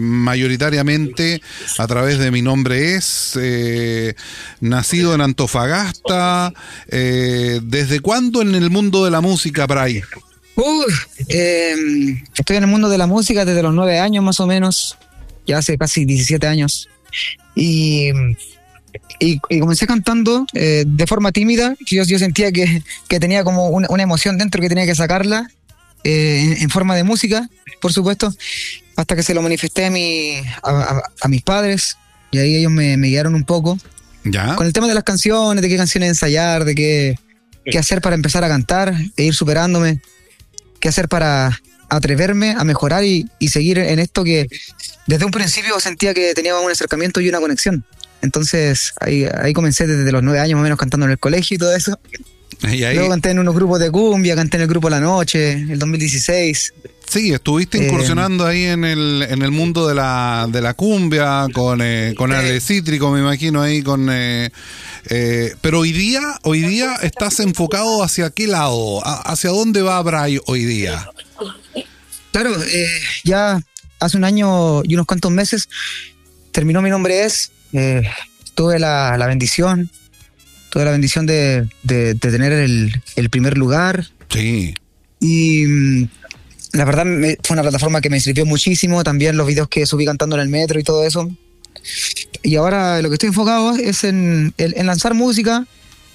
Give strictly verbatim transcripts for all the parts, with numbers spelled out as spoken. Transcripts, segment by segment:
mayoritariamente a través de Mi Nombre Es, eh, nacido en Antofagasta. Eh, ¿Desde cuándo en el mundo de la música, Bray? Uh, eh, estoy en el mundo de la música desde los nueve años más o menos, ya hace casi diecisiete años. Y, y, y comencé cantando eh, de forma tímida. Yo, yo sentía que, que tenía como una, una emoción dentro que tenía que sacarla eh, en, en forma de música, por supuesto, hasta que se lo manifesté a, mi, a, a, a mis padres, y ahí ellos me, me guiaron un poco. ¿Ya? Con el tema de las canciones, de qué canciones ensayar, de qué, qué hacer para empezar a cantar e ir superándome, qué hacer para atreverme a mejorar y, y seguir en esto que desde un principio sentía que tenía un acercamiento y una conexión. Entonces ahí, ahí comencé desde los nueve años más o menos cantando en el colegio y todo eso. Y ahí... Luego canté en unos grupos de cumbia, canté en el grupo La Noche, el dos mil dieciséis. Sí, estuviste incursionando eh, ahí en el en el mundo de la de la cumbia con eh, con Ale Cítrico, me imagino ahí con eh, eh, pero hoy día hoy día estás enfocado hacia qué lado, hacia dónde va Bray hoy día. Claro, eh, ya hace un año y unos cuantos meses terminó Mi Nombre Es. Eh, tuve la, la bendición, tuve la bendición de, de, de tener el, el primer lugar. Sí. Y la verdad me, fue una plataforma que me sirvió muchísimo, también los videos que subí cantando en el metro y todo eso. Y ahora lo que estoy enfocado es en, en, en lanzar música,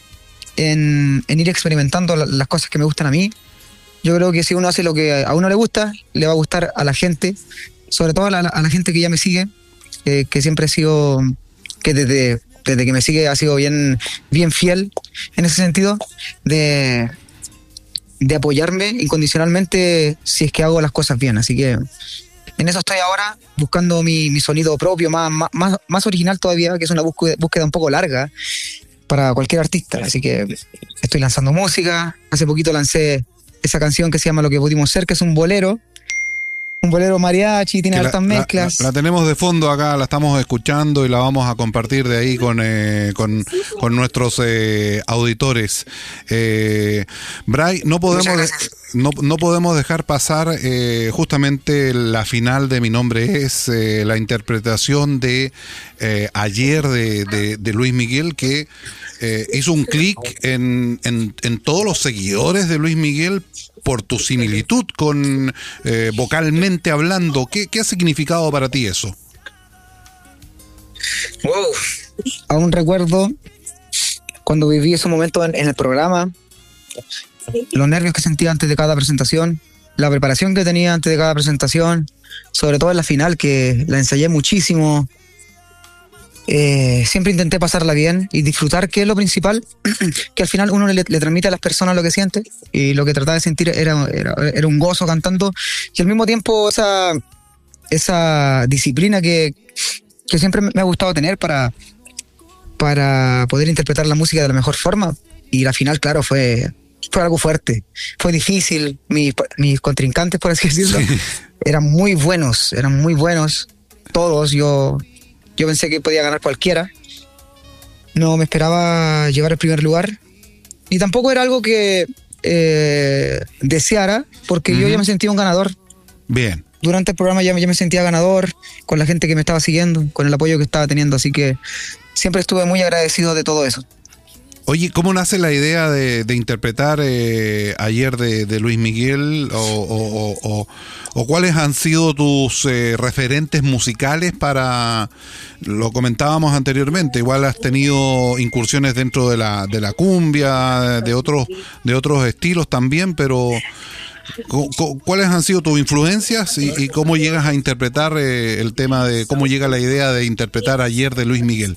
en, en ir experimentando la, las cosas que me gustan a mí. Yo creo que si uno hace lo que a uno le gusta, le va a gustar a la gente, sobre todo a la, a la gente que ya me sigue, eh, que siempre he sido, que desde, desde que me sigue ha sido bien, bien fiel en ese sentido, de... de apoyarme incondicionalmente si es que hago las cosas bien. Así que en eso estoy ahora, buscando mi, mi sonido propio, más, más, más original todavía, que es una búsqueda, búsqueda un poco larga para cualquier artista. Así que estoy lanzando música. Hace poquito lancé esa canción que se llama Lo que pudimos ser, que es un bolero. Un bolero mariachi, tiene hartas mezclas. La, la, la tenemos de fondo acá, la estamos escuchando y la vamos a compartir de ahí con eh, con, con nuestros eh, auditores. Eh, Bray, no podemos no, no podemos dejar pasar eh, justamente la final de Mi Nombre Es, eh, la interpretación de eh, ayer de, de, de Luis Miguel, que eh, hizo un clic en, en, en todos los seguidores de Luis Miguel por tu similitud con eh, vocalmente hablando. ¿Qué, ¿Qué ha significado para ti eso? Wow. Aún recuerdo cuando viví ese momento en, en el programa, los nervios que sentía antes de cada presentación, la preparación que tenía antes de cada presentación, sobre todo en la final, que la ensayé muchísimo. Eh, siempre intenté pasarla bien y disfrutar, que es lo principal, que al final uno le, le transmite a las personas lo que siente, y lo que trataba de sentir era, era, era un gozo cantando, y al mismo tiempo esa, esa disciplina que, que siempre me ha gustado tener para, para poder interpretar la música de la mejor forma. Y la final, claro, fue, fue algo fuerte, fue difícil. Mis, mis contrincantes, por así decirlo, sí, eran muy buenos, eran muy buenos todos. Yo Yo pensé que podía ganar cualquiera. No me esperaba llevar el primer lugar. Y tampoco era algo que eh, deseara, porque uh-huh. yo ya me sentía un ganador. Bien. Durante el programa ya, ya me sentía ganador, con la gente que me estaba siguiendo, con el apoyo que estaba teniendo. Así que siempre estuve muy agradecido de todo eso. Oye, ¿cómo nace la idea de, de interpretar eh, ayer de, de Luis Miguel? O, o, o, o, ¿O cuáles han sido tus eh, referentes musicales para...? Lo comentábamos anteriormente, igual has tenido incursiones dentro de la, de la cumbia, de otros, de otros estilos también, pero ¿cuáles han sido tus influencias y, y cómo llegas a interpretar eh, el tema de... cómo llega la idea de interpretar ayer de Luis Miguel?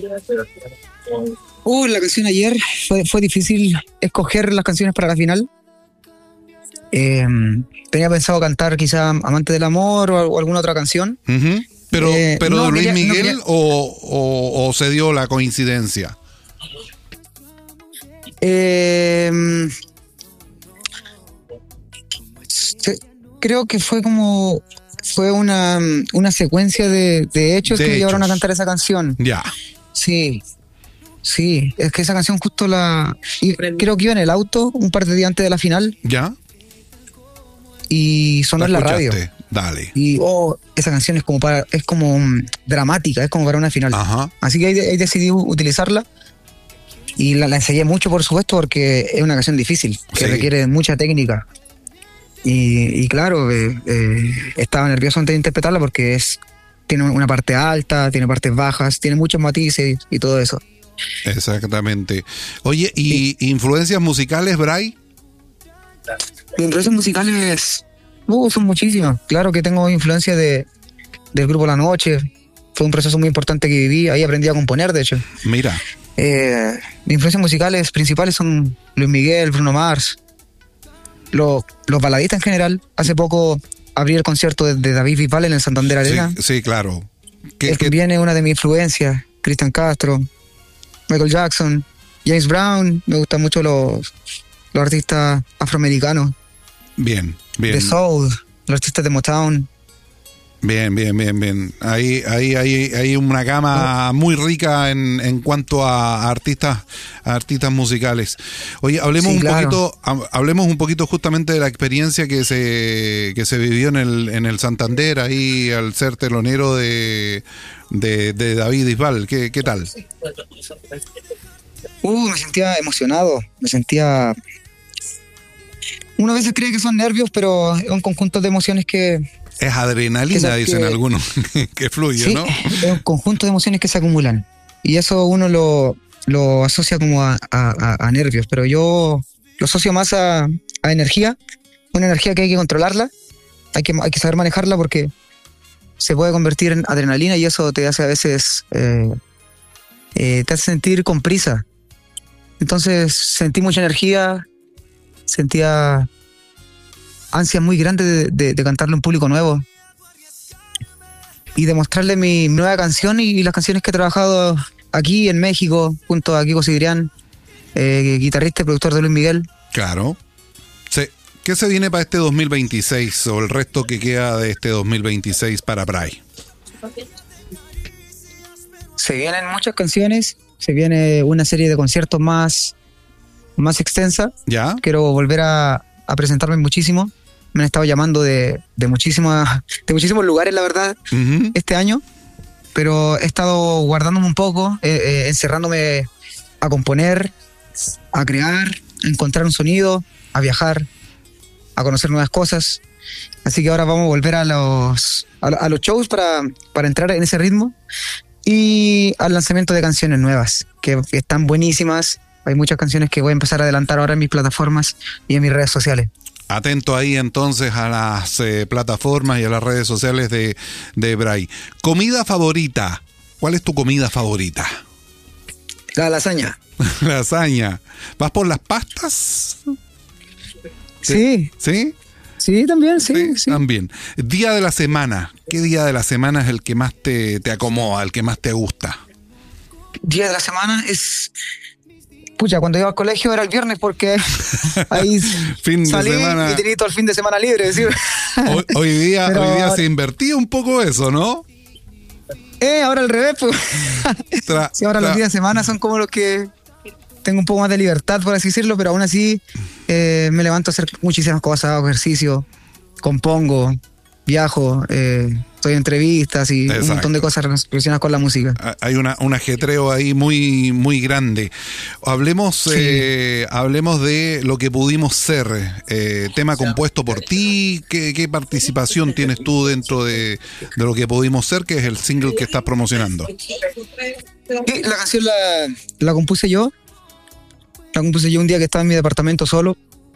Uh, la canción ayer fue, fue difícil escoger las canciones para la final. Eh, tenía pensado cantar quizá Amante del Amor o, o alguna otra canción. Uh-huh. Pero, eh, pero no, de Luis quería, Miguel no quería... o, o, o se dio la coincidencia. Eh, creo que fue como fue una, una secuencia de, de hechos de que me llevaron a cantar esa canción. Ya. Sí. Sí, es que esa canción justo la... creo que iba en el auto un par de días antes de la final. ¿Ya? Y sonó en la radio. Dale. Y oh, esa canción es como para, es como um, dramática, es como para una final. Ajá. Así que ahí, ahí decidí utilizarla. Y la, la ensayé mucho, por supuesto, porque es una canción difícil, que Sí. requiere mucha técnica. Y, y claro, eh, eh, estaba nervioso antes de interpretarla porque es tiene una parte alta, tiene partes bajas, tiene muchos matices y todo eso. Exactamente. Oye, ¿y sí. influencias musicales, Bray? Mis influencias musicales uh, son muchísimas. Claro que tengo influencia de, del grupo La Noche. Fue un proceso muy importante que viví. Ahí aprendí a componer, de hecho. Mira. Eh, mis influencias musicales principales son Luis Miguel, Bruno Mars, los, los baladistas en general. Hace poco abrí el concierto de, de David Bisbal en el Santander Arena. Sí, sí, claro. ¿Qué, Él qué? Viene una de mis influencias, Cristian Castro, Michael Jackson, James Brown. Me gustan mucho los, los artistas afroamericanos. Bien, bien. De soul, los artistas de Motown. Bien, bien, bien, bien. Ahí, ahí, ahí, hay una gama muy rica en, en cuanto a artistas, a artistas musicales. Oye, hablemos Sí, un claro. poquito, hablemos un poquito justamente de la experiencia que se, que se vivió en el, en el Santander, ahí al ser telonero de, de, de David Bisbal. ¿Qué, qué tal? Uh, me sentía emocionado, me sentía... Uno a veces cree que son nervios, pero es un conjunto de emociones que... Es adrenalina, que, dicen que, algunos, que fluye, sí, ¿no? Es un conjunto de emociones que se acumulan. Y eso uno lo, lo asocia como a, a, a nervios, pero yo lo asocio más a, a energía, una energía que hay que controlarla, hay que, hay que saber manejarla porque se puede convertir en adrenalina y eso te hace a veces, eh, eh, te hace sentir con prisa. Entonces sentí mucha energía, sentía ansia muy grande de, de, de cantarle a un público nuevo y de mostrarle mi nueva canción y, y las canciones que he trabajado aquí en México junto a Kiko Sidrián, eh, guitarrista y productor de Luis Miguel. Claro. Sí. ¿Qué se viene para este dos mil veintiséis o el resto que queda de este dos mil veintiséis para Bray? Se vienen muchas canciones, se viene una serie de conciertos más, más extensa. ¿Ya? Quiero volver a, a presentarme muchísimo. Me han estado llamando de, de, muchísimas, de muchísimos lugares, la verdad, uh-huh. este año. Pero he estado guardándome un poco, eh, eh, encerrándome a componer, a crear, a encontrar un sonido, a viajar, a conocer nuevas cosas. Así que ahora vamos a volver a los, a, a los shows para, para entrar en ese ritmo y al lanzamiento de canciones nuevas, que, que están buenísimas. Hay muchas canciones que voy a empezar a adelantar ahora en mis plataformas y en mis redes sociales. Atento ahí entonces a las eh, plataformas y a las redes sociales de, de Bray. ¿Comida favorita? ¿Cuál es tu comida favorita? La lasaña. Lasaña. ¿Vas por las pastas? Sí. ¿Sí? Sí, también, sí, sí, sí. También. Día de la semana. ¿Qué día de la semana es el que más te, te acomoda, el que más te gusta? Día de la semana es... Pucha, cuando iba al colegio era el viernes porque ahí fin de salí semana. y tenía todo el fin de semana libre. ¿Sí? Hoy, hoy, día, Pero, hoy día se invertía un poco eso, ¿no? Eh, ahora al revés, pues. Tra, sí, ahora tra. los días de semana son como los que tengo un poco más de libertad, por así decirlo, pero aún así eh, me levanto a hacer muchísimas cosas, hago ejercicio, compongo, viajo, eh, estoy en entrevistas y Exacto. un montón de cosas relacionadas con la música. Hay una, un ajetreo ahí muy, muy grande. Hablemos, sí. eh, hablemos de lo que pudimos ser. Eh, tema compuesto por ti. ¿Qué, qué participación tienes tú dentro de, de lo que pudimos ser, que es el single que estás promocionando? Sí, la canción la, la compuse yo. La compuse yo un día que estaba en mi departamento solo.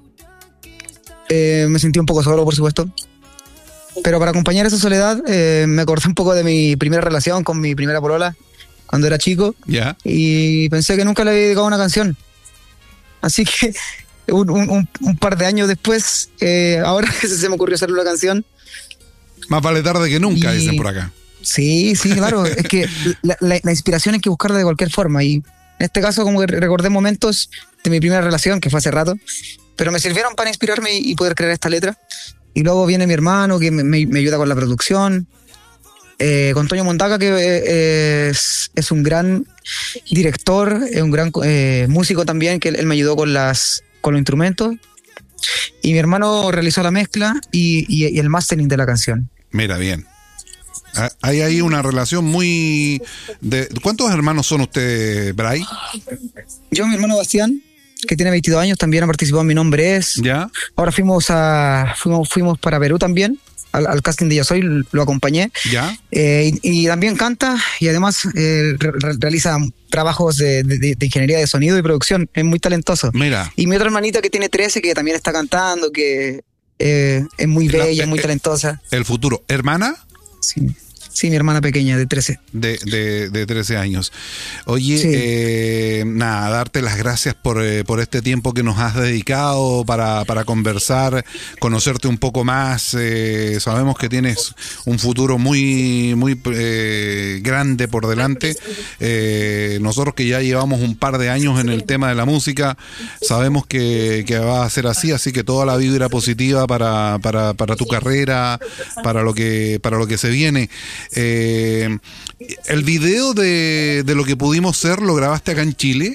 Eh, me sentí un poco solo, por supuesto. Pero para acompañar esa soledad eh, me acordé un poco de mi primera relación con mi primera polola cuando era chico. Yeah. Y pensé que nunca le había dedicado una canción. Así que un, un, un par de años después, eh, ahora se me ocurrió hacerle una canción. Más vale tarde que nunca, y... dicen por acá. Sí, sí, claro. Es que la, la, la inspiración hay que buscarla de cualquier forma. Y en este caso como que recordé momentos de mi primera relación, que fue hace rato, pero me sirvieron para inspirarme y, y poder crear esta letra. Y luego viene mi hermano que me, me, me ayuda con la producción, eh, con Toño Mondaca, que eh, es, es un gran director, es un gran eh, músico también, que él, él me ayudó con, las, con los instrumentos. y mi hermano realizó la mezcla y, y, y el mastering de la canción. Mira, bien. Hay ahí una relación muy... De, ¿cuántos hermanos son ustedes, Bray? Yo, mi hermano Bastián, que tiene veintidós años, también ha participado en Mi Nombre Es. ¿Ya? Ahora fuimos a fuimos, fuimos para Perú también, al, al casting de Yo Soy, lo acompañé. ¿Ya? Eh, y, y también canta y además eh, re, realiza trabajos de, de, de ingeniería de sonido y producción. Es muy talentoso. Mira. Y mi otra hermanita que tiene trece, que también está cantando, que eh, es muy bella, La, muy eh, talentosa. El futuro. ¿Hermana? Sí. Sí, mi hermana pequeña de trece. De, de, de trece años. Oye, sí. eh, nada, darte las gracias por, eh, por este tiempo que nos has dedicado para, para conversar, conocerte un poco más. Eh, sabemos que tienes un futuro muy, muy eh, grande por delante. Eh, nosotros que ya llevamos un par de años en el tema de la música, sabemos que, que va a ser así, así que toda la vibra positiva para, para, para tu carrera, para lo que, para lo que se viene. Eh, el video de, de Lo que pudimos ser, ¿lo grabaste acá en Chile?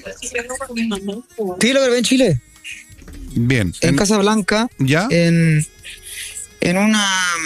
Sí, lo grabé en Chile. Bien. En, en Casablanca. ¿Ya? En, en una...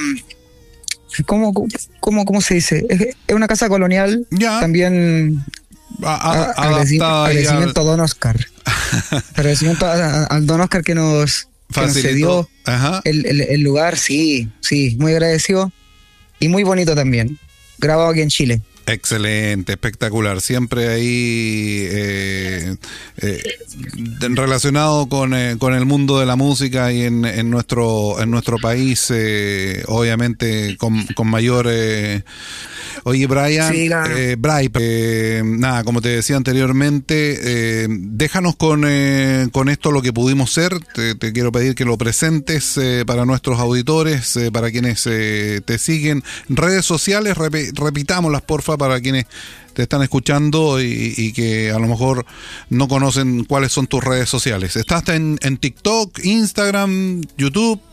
¿Cómo, cómo, ¿Cómo se dice? Es una casa colonial. ¿Ya? También... A, a, adaptada agradecimiento a Don Oscar. Agradecimiento al Don Oscar que nos, que nos cedió el, el, el lugar. Sí, sí, muy agradecido. Y muy bonito también, grabado aquí en Chile. Excelente, espectacular. Siempre ahí eh, eh, relacionado con, eh, con el mundo de la música y en, en nuestro en nuestro país, eh, obviamente con, con mayor... Eh, Oye, Brian, sí, claro. eh, Bray, eh, nada, como te decía anteriormente, eh, déjanos con, eh, con esto Lo que pudimos ser. Te, te quiero pedir que lo presentes eh, para nuestros auditores, eh, para quienes eh, te siguen. Redes sociales, rep repitámoslas, porfa, para quienes te están escuchando y, y que a lo mejor no conocen cuáles son tus redes sociales. ¿Estás en, en TikTok, Instagram, YouTube?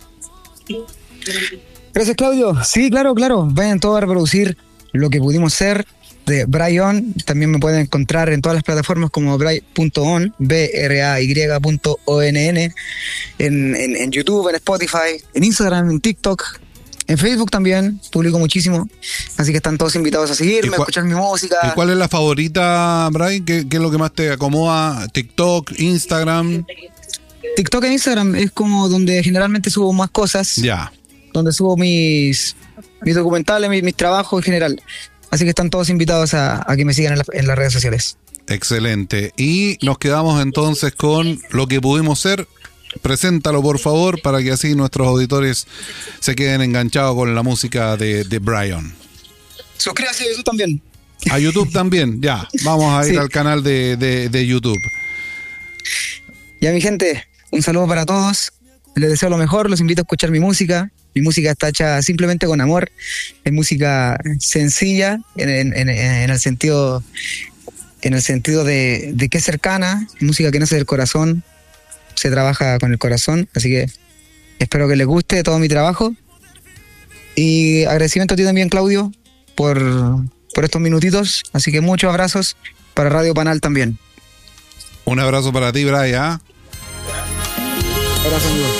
Gracias, Claudio. Sí, claro, claro. Vayan todos a reproducir Lo que pudimos ser de Bryon. También me pueden encontrar en todas las plataformas como bray punto on, B R A Y punto O N N, en, en, en YouTube, en Spotify, en Instagram, en TikTok, en Facebook también, publico muchísimo. Así que están todos invitados a seguirme, a escuchar mi música. ¿Y cuál es la favorita, Bray? ¿Qué, qué es lo que más te acomoda? ¿TikTok, Instagram? TikTok e Instagram es como donde generalmente subo más cosas. Ya. Donde subo mis... mis documentales, mis, mis trabajos en general. Así que están todos invitados a, a que me sigan en, la, en las redes sociales. Excelente. Y nos quedamos entonces con Lo que pudimos ser. Preséntalo, por favor, para que así nuestros auditores se queden enganchados con la música de, de Bryon. Suscríbase a YouTube también. A YouTube también, ya. Vamos a ir sí. al canal de, de, de YouTube. Ya, mi gente, un saludo para todos. Les deseo lo mejor, los invito a escuchar mi música. Mi música está hecha simplemente con amor. Es música sencilla en, en, en, en el sentido, en el sentido de, de que es cercana, música que nace del corazón, se trabaja con el corazón, así que espero que les guste todo mi trabajo. Y agradecimiento a ti también, Claudio, por, por estos minutitos. Así que muchos abrazos para Radio Panal también. Un abrazo para ti, Brian. Abrazo, amigo.